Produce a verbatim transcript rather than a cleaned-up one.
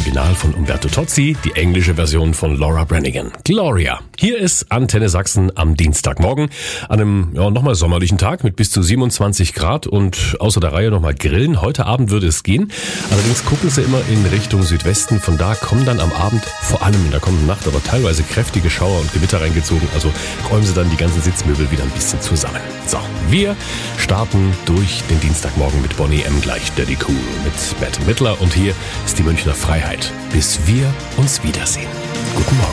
Original von Umberto Tozzi, die englische Version von Laura Branigan. Gloria. Hier ist Antenne Sachsen am Dienstagmorgen an einem ja, nochmal sommerlichen Tag mit bis zu siebenundzwanzig Grad und außer der Reihe nochmal grillen. Heute Abend würde es gehen. Allerdings gucken Sie immer in Richtung Südwesten. Von da kommen dann am Abend, vor allem in der kommenden Nacht, aber teilweise kräftige Schauer und Gewitter reingezogen. Also räumen Sie dann die ganzen Sitzmöbel wieder ein bisschen zusammen. So, wir starten durch den Dienstagmorgen mit Boney M. gleich Daddy Cool mit Bette Midler und hier ist die Münchner Freiheit. Bis wir uns wiedersehen. Guten Morgen.